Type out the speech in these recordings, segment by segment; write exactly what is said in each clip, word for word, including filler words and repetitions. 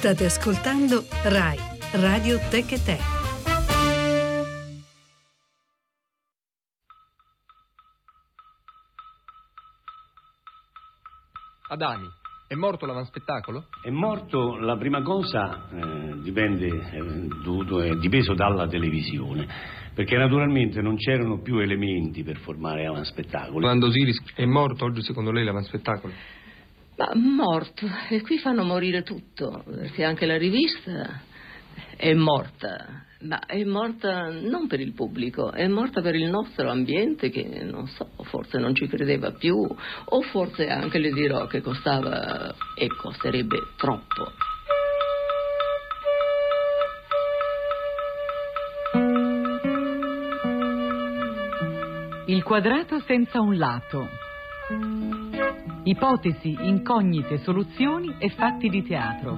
State ascoltando Rai Radio Tech e Te. Adami, è morto l'avanspettacolo? È morto, la prima cosa eh, dipende, eh, dovuto, è dipeso dalla televisione, perché naturalmente non c'erano più elementi per formare avanspettacoli. Quando Osiris è morto, oggi secondo lei l'avanspettacolo? Ma morto, e qui fanno morire tutto, perché anche la rivista è morta, ma è morta non per il pubblico, è morta per il nostro ambiente che, non so, forse non ci credeva più, o forse anche le dirò che costava e costerebbe troppo. Il quadrato senza un lato. Ipotesi, incognite, soluzioni e fatti di teatro.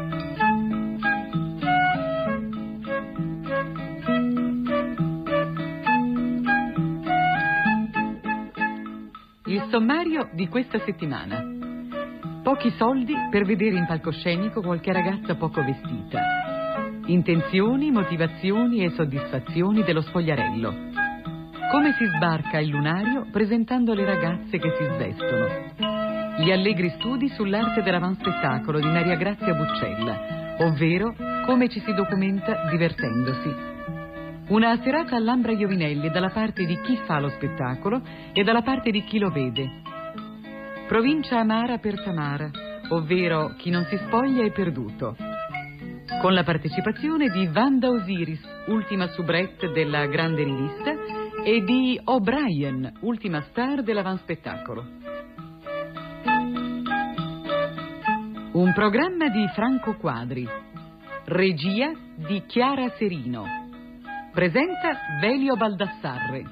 Il sommario di questa settimana. Pochi soldi per vedere in palcoscenico qualche ragazza poco vestita. Intenzioni, motivazioni e soddisfazioni dello sfogliarello. Come si sbarca il lunario presentando le ragazze che si svestono. Gli allegri studi sull'arte dell'avanspettacolo di Maria Grazia Buccella, ovvero come ci si documenta divertendosi. Una serata all'Ambra Iovinelli dalla parte di chi fa lo spettacolo e dalla parte di chi lo vede. Provincia amara per Tamara, ovvero chi non si spoglia è perduto. Con la partecipazione di Wanda Osiris, ultima soubrette della grande rivista, e di O'Brien, ultima star dell'avanspettacolo. Un programma di Franco Quadri, regia di Chiara Serino, presenta Velio Baldassarre.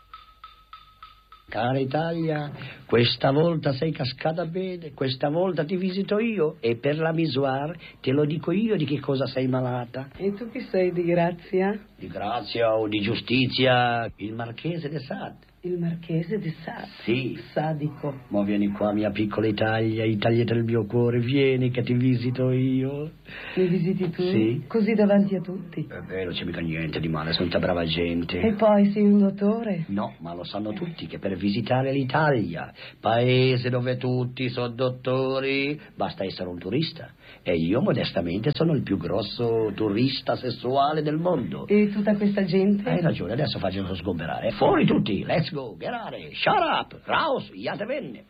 Cara Italia, questa volta sei cascata bene, questa volta ti visito io e per la misura te lo dico io di che cosa sei malata. E tu chi sei, di Grazia? Di Grazia o di Giustizia, il Marchese de Sade. Il Marchese de Sade? Sì. Sadico. Ma vieni qua, mia piccola Italia, Italia del mio cuore, vieni che ti visito io. Mi visiti tu? Sì. Così davanti a tutti? È vero, c'è mica niente di male, sono tanta brava gente. E poi sei un dottore? No, ma lo sanno tutti che per visitare l'Italia, paese dove tutti sono dottori, basta essere un turista. E io modestamente sono il più grosso turista sessuale del mondo. E tutta questa gente? Hai ragione, adesso facciano sgomberare. Fuori tutti, let's go, get out, shut up, raus, iatevenne.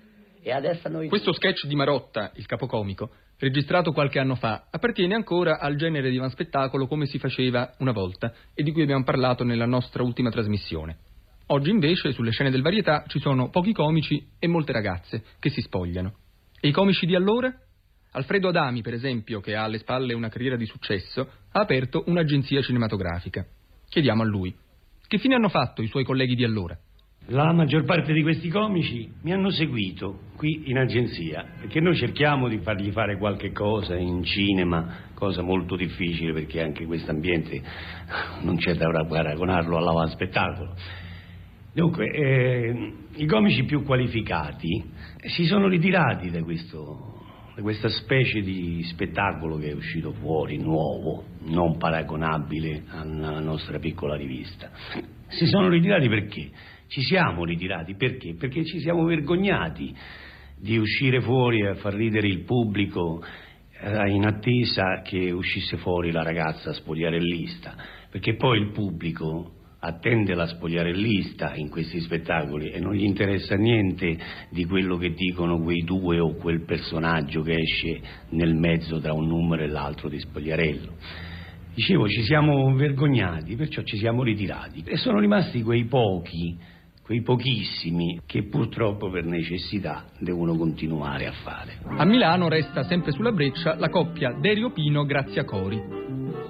E adesso noi... Questo sketch di Marotta, il capocomico, registrato qualche anno fa, appartiene ancora al genere di avanspettacolo come si faceva una volta e di cui abbiamo parlato nella nostra ultima trasmissione. Oggi invece sulle scene del varietà ci sono pochi comici e molte ragazze che si spogliano. E i comici di allora? Alfredo Adami, per esempio, che ha alle spalle una carriera di successo, ha aperto un'agenzia cinematografica. Chiediamo a lui: che fine hanno fatto i suoi colleghi di allora? La maggior parte di questi comici mi hanno seguito qui in agenzia, perché noi cerchiamo di fargli fare qualche cosa in cinema, cosa molto difficile perché anche questo ambiente non c'è da paragonarlo all'avanspettacolo. Dunque, eh, i comici più qualificati si sono ritirati da questo... questa specie di spettacolo che è uscito fuori, nuovo, non paragonabile alla nostra piccola rivista. Si sono ritirati perché? Ci siamo ritirati perché? Perché ci siamo vergognati di uscire fuori a far ridere il pubblico eh, in attesa che uscisse fuori la ragazza spogliarellista, perché poi il pubblico attende la spogliarellista in questi spettacoli e non gli interessa niente di quello che dicono quei due o quel personaggio che esce nel mezzo tra un numero e l'altro di spogliarello. Dicevo, ci siamo vergognati, perciò ci siamo ritirati e sono rimasti quei pochi, quei pochissimi che purtroppo per necessità devono continuare a fare. A Milano resta sempre sulla breccia la coppia Derio Pino Grazia Cori.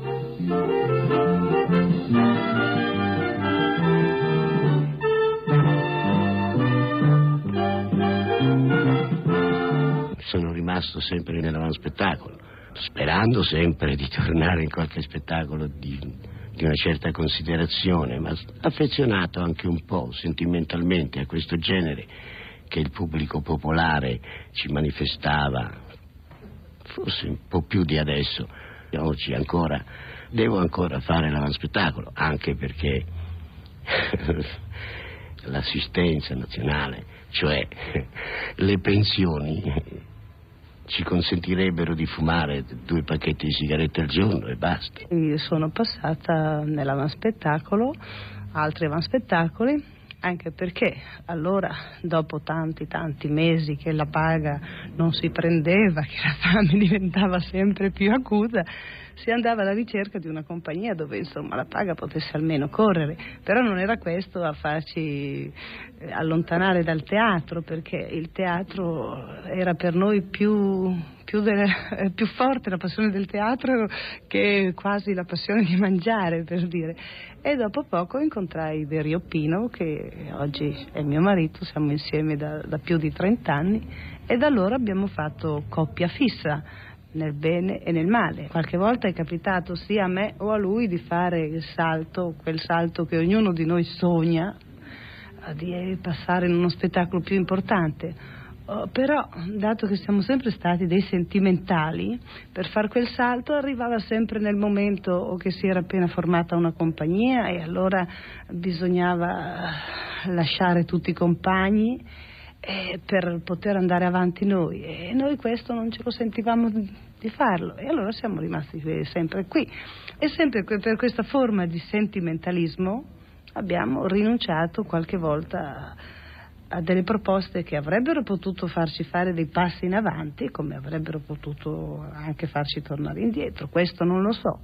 Sono rimasto sempre nell'avanspettacolo, sperando sempre di tornare in qualche spettacolo di, di una certa considerazione, ma affezionato anche un po' sentimentalmente a questo genere che il pubblico popolare ci manifestava forse un po' più di adesso. Oggi ancora devo ancora fare l'avanspettacolo, anche perché l'assistenza nazionale, cioè le pensioni, ci consentirebbero di fumare due pacchetti di sigarette al giorno e basta. Io sono passata nell'avanspettacolo, altri avanspettacoli, anche perché allora, dopo tanti tanti mesi che la paga non si prendeva, che la fame diventava sempre più acuta, si andava alla ricerca di una compagnia dove insomma la paga potesse almeno correre, però non era questo a farci allontanare dal teatro, perché il teatro era per noi più, più, delle, più forte la passione del teatro che quasi la passione di mangiare, per dire. E dopo poco incontrai Dario Pino, che oggi è mio marito, siamo insieme da, da più di trent'anni, e da allora abbiamo fatto coppia fissa, nel bene e nel male. Qualche volta è capitato sia a me o a lui di fare il salto, quel salto che ognuno di noi sogna, di passare in uno spettacolo più importante. Oh, però, dato che siamo sempre stati dei sentimentali, per far quel salto arrivava sempre nel momento o che si era appena formata una compagnia e allora bisognava lasciare tutti i compagni eh, per poter andare avanti noi, e noi questo non ce lo sentivamo di farlo, e allora siamo rimasti sempre qui, e sempre per questa forma di sentimentalismo abbiamo rinunciato qualche volta a delle proposte che avrebbero potuto farci fare dei passi in avanti, come avrebbero potuto anche farci tornare indietro. Questo non lo so.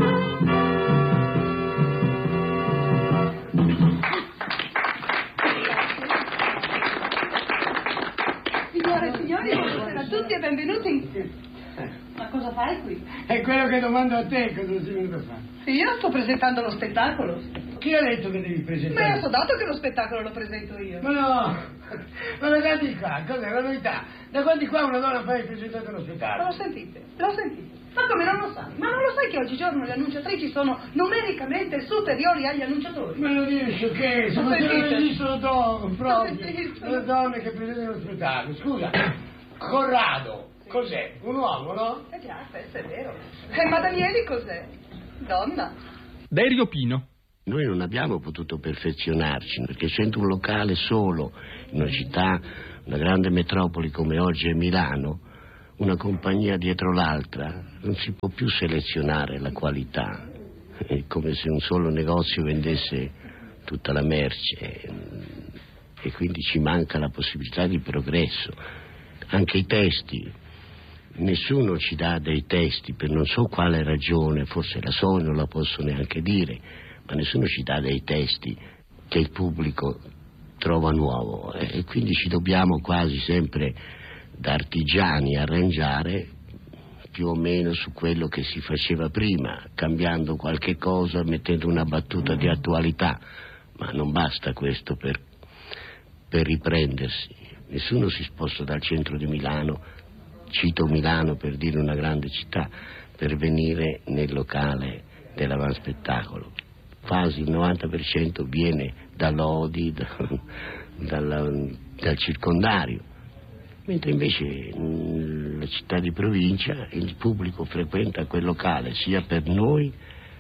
Signore e signori, buonasera a tutti e benvenuti. Ma cosa fai qui? È quello che domando a te, cosa sei venuto a fare? Io sto presentando lo spettacolo. Chi ha detto che devi presentare? Ma io so dato che lo spettacolo lo presento io. Ma no, ma ragazzi qua, cos'è la novità? Da quando qua una donna fa il presentato lo Ma spettacolo? lo sentite? Lo sentite? Ma come non lo sai? Ma non lo sai che oggigiorno le annunciatrici sono numericamente superiori agli annunciatori? Ma non dire sciocchezza, Lo ma se non sentite? esistono donne, proprio, esistono? le donne che presentano lo spettacolo. Scusa, Corrado, cos'è? Un uomo, no? Eh già, questo è vero. E Madamieli cos'è? Donna. Dario Pino. Noi non abbiamo potuto perfezionarci, perché essendo un locale solo in una città, una grande metropoli come oggi è Milano, una compagnia dietro l'altra, non si può più selezionare la qualità. È come se un solo negozio vendesse tutta la merce, e quindi ci manca la possibilità di progresso. Anche i testi, nessuno ci dà dei testi per non so quale ragione, forse la so e non la posso neanche dire, ma nessuno ci dà dei testi che il pubblico trova nuovo, e quindi ci dobbiamo quasi sempre da artigiani arrangiare più o meno su quello che si faceva prima, cambiando qualche cosa, mettendo una battuta di attualità, ma non basta questo per, per riprendersi. Nessuno si sposta dal centro di Milano, cito Milano per dire una grande città, per venire nel locale dell'avanspettacolo. Quasi il novanta per cento viene da Lodi, da, dalla, dal circondario, mentre invece nella città di provincia il pubblico frequenta quel locale sia per noi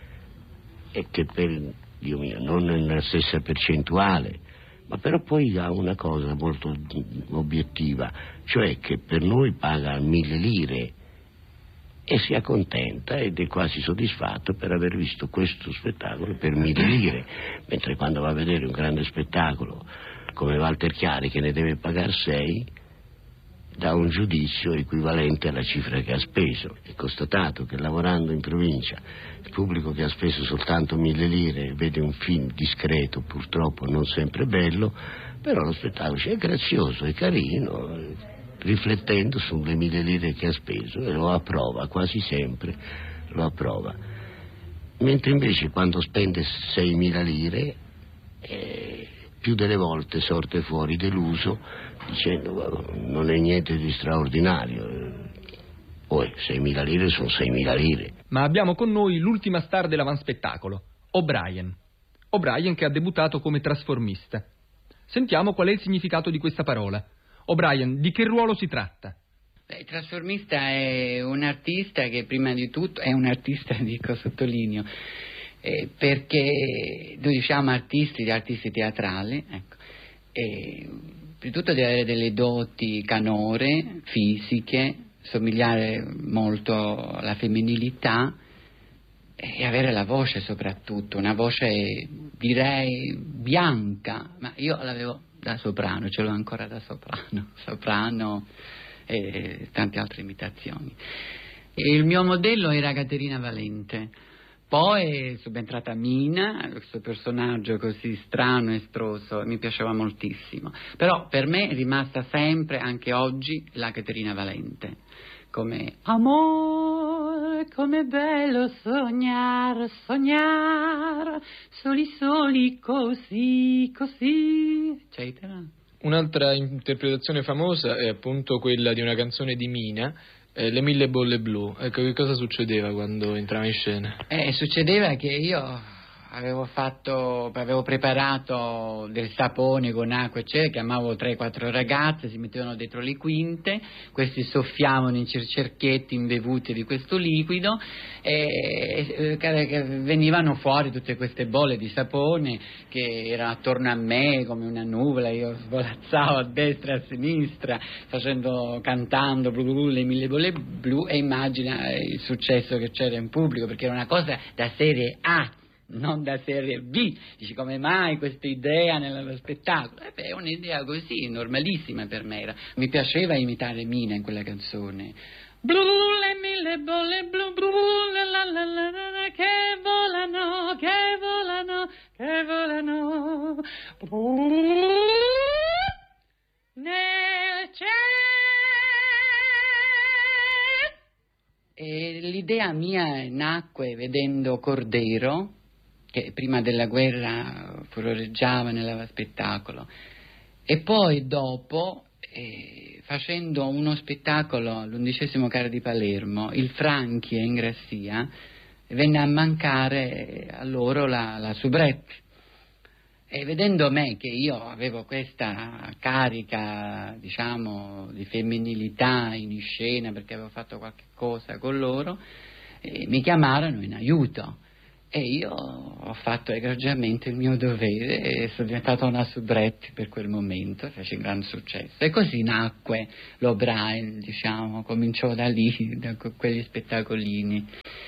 e che per, Dio mio, non nella stessa percentuale, ma però poi ha una cosa molto obiettiva, cioè che per noi paga mille lire e si accontenta ed è quasi soddisfatto per aver visto questo spettacolo per mille lire, mentre quando va a vedere un grande spettacolo come Walter Chiari che ne deve pagare sei, dà un giudizio equivalente alla cifra che ha speso. È constatato che lavorando in provincia il pubblico che ha speso soltanto mille lire vede un film discreto, purtroppo non sempre bello, però lo spettacolo è grazioso, è carino, riflettendo sulle mille lire che ha speso, e lo approva, quasi sempre lo approva. Mentre invece quando spende seimila lire eh, più delle volte sorte fuori deluso dicendo non è niente di straordinario, poi seimila lire sono seimila lire. Ma abbiamo con noi l'ultima star dell'avanspettacolo, O'Brien. O'Brien che ha debuttato come trasformista. Sentiamo qual è il significato di questa parola. O'Brien, di che ruolo si tratta? Il trasformista è un artista che prima di tutto è un artista, dico, sottolineo, eh, perché noi diciamo artisti, artisti teatrali, ecco, e, prima di tutto deve avere delle doti canore, fisiche, somigliare molto alla femminilità e avere la voce soprattutto, una voce direi bianca, ma io l'avevo da soprano, ce l'ho ancora da soprano, soprano e tante altre imitazioni. E il mio modello era Caterina Valente, poi è subentrata Mina, questo personaggio così strano e estroso, mi piaceva moltissimo, però per me è rimasta sempre, anche oggi, la Caterina Valente, come amore, come bello sognar, sognar, soli soli così, così, eccetera. Un'altra interpretazione famosa è appunto quella di una canzone di Mina, eh, Le mille bolle blu. Ecco, che cosa succedeva quando entrava in scena? Eh, succedeva che io avevo fatto, avevo preparato del sapone con acqua e c'era, chiamavo tre quattro ragazze, si mettevano dietro le quinte, questi soffiavano in cerchietti imbevuti di questo liquido e, e, e venivano fuori tutte queste bolle di sapone che erano attorno a me come una nuvola, io svolazzavo a destra e a sinistra facendo, cantando blu, blu, le mille bolle blu, e immagina il successo che c'era in pubblico, perché era una cosa da serie A, non da serie B. Dici, come mai questa idea nello spettacolo? Eh beh, è un'idea così, normalissima per me era. Mi piaceva imitare Mina in quella canzone. Blu, le mille bolle blu, blu, la la la la la, che volano, che volano, che volano, blu, nel cielo. E l'idea mia nacque vedendo Cordero, che prima della guerra furoreggiava nel spettacolo, e poi dopo eh, facendo uno spettacolo all'undicesimo Carro di Palermo, il Franchi e Ingrassia, venne a mancare a loro la, la soubrette, e vedendo me che io avevo questa carica, diciamo, di femminilità in scena perché avevo fatto qualche cosa con loro, eh, mi chiamarono in aiuto. E io ho fatto egregiamente il mio dovere e sono diventata una soubrette per quel momento, fece un gran successo. E così nacque l'O'Brien, diciamo, cominciò da lì, da quegli spettacolini.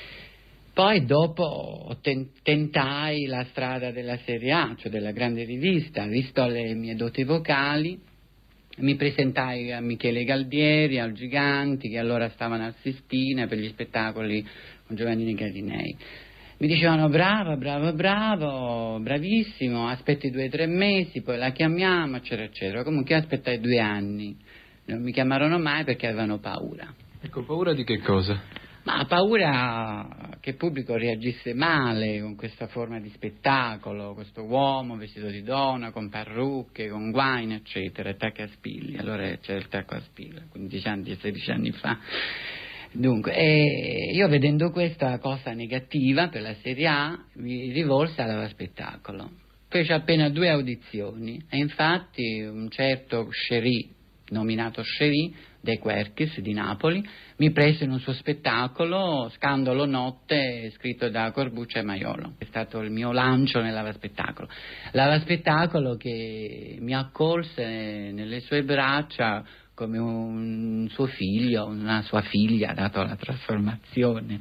Poi dopo tentai la strada della serie A, cioè della grande rivista, visto le mie doti vocali, mi presentai a Michele Galdieri, al Giganti, che allora stavano al Sistina per gli spettacoli con Giovannini Garinei. Mi dicevano bravo, bravo, bravo, bravissimo, aspetti due o tre mesi, poi la chiamiamo, eccetera, eccetera. Comunque aspettai due anni, non mi chiamarono mai perché avevano paura. Ecco, paura di che cosa? Ma paura che il pubblico reagisse male con questa forma di spettacolo, questo uomo vestito di donna, con parrucche, con guaine, eccetera, e tacca a spilli. Allora c'era il tacco a spilli, quindici anni, sedici anni fa. Dunque, eh, io vedendo questa cosa negativa per la serie A mi rivolsi alla spettacolo. Fece appena due audizioni e infatti un certo Scerì, nominato Scerì, dei Querchis di Napoli, mi prese in un suo spettacolo, Scandalo Notte, scritto da Corbuccio e Maiolo. È stato il mio lancio nell'Ava Spettacolo. L'Ava Spettacolo che mi accolse nelle sue braccia come un suo figlio, una sua figlia, dato la trasformazione,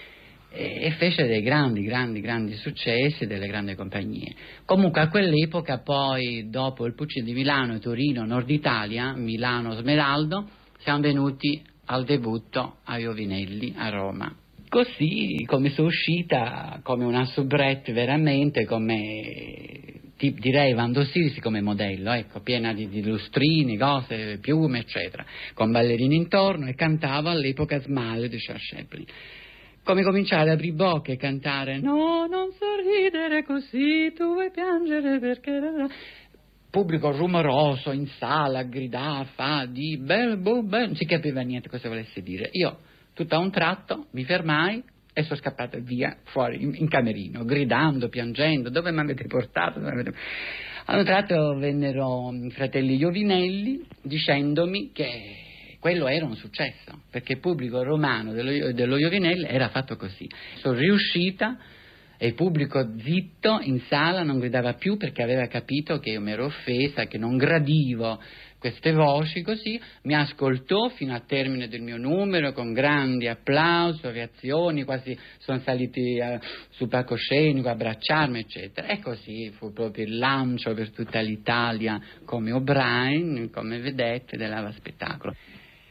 e fece dei grandi, grandi, grandi successi delle grandi compagnie. Comunque a quell'epoca poi, dopo il Puccini di Milano e Torino, Nord Italia, Milano Smeraldo, siamo venuti al debutto a Iovinelli, a Roma. Così come sono uscita come una soubrette veramente, come direi Vando Sirisi come modello, ecco, piena di, di lustrini, cose, piume, eccetera, con ballerini intorno, e cantavo all'epoca Smile di Charles Chaplin. Come cominciare ad aprire bocca e cantare no, non sorridere così, tu vuoi piangere perché... Pubblico rumoroso in sala, gridava, fa, di, bello, boh, bello, non si capiva niente cosa volesse dire. Io, tutto a un tratto, mi fermai e sono scappata via, fuori, in, in camerino, gridando, piangendo, dove mi avete portato? Dove avete... A un tratto vennero i fratelli Iovinelli dicendomi che, quello era un successo, perché il pubblico romano dello, dello Iovinelli era fatto così. Sono riuscita e il pubblico zitto in sala non gridava più perché aveva capito che io mi ero offesa, che non gradivo queste voci, così mi ascoltò fino al termine del mio numero con grandi applausi, reazioni, quasi sono saliti uh, sul palcoscenico a abbracciarmi, eccetera. E così fu proprio il lancio per tutta l'Italia come O'Brien, come vedette dell'Ava Spettacolo.